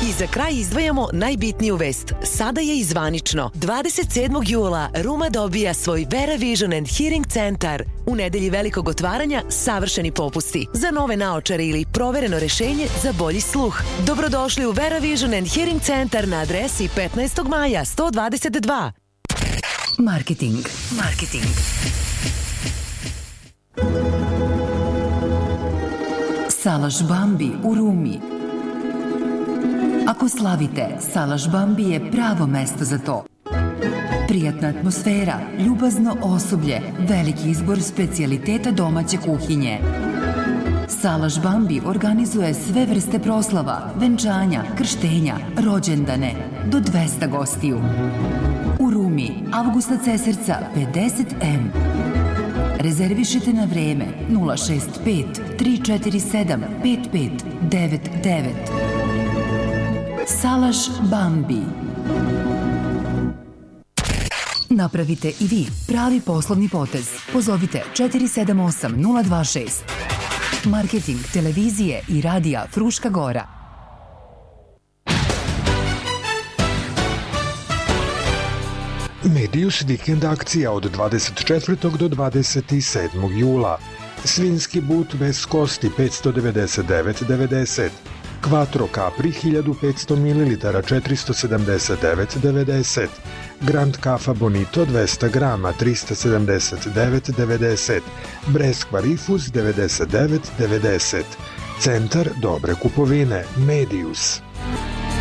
I za kraj izdvajamo najbitniju vest. Sada je i zvanično. 27. jula Ruma dobija svoj Vera Vision and Hearing centar. U nedelji velikog otvaranja savršeni popusti. Za nove naočare ili provereno rešenje za bolji sluh. Dobrodošli u Vera Vision and Hearing centar na adresi 15. maja 122. Marketing. Salaš Bambi u Rumi. Ako slavite, Salaš Bambi je pravo mesto za to. Prijatna atmosfera, ljubazno osoblje, veliki izbor specijaliteta domaće kuhinje. Salaš Bambi organizuje sve vrste proslava, venčanja, krštenja, rođendane, do 200 gostiju. U Rumi, Avgusta Cesarca 50M. Rezervišite na vreme 065 347 5599. Salaš Bambi. Napravite i vi pravi poslovni potez. Pozovite 478 026. Marketing televizije i radija Fruška Gora. Medius vikend akcija od 24. do 27. jula. Svinski but bez kosti 599,90. Quattro Capri 1500 ml 479,90. Grand Kafa Bonito 200 grama 379,90. Breskva Rifus 99,90. Centar dobre kupovine Medius.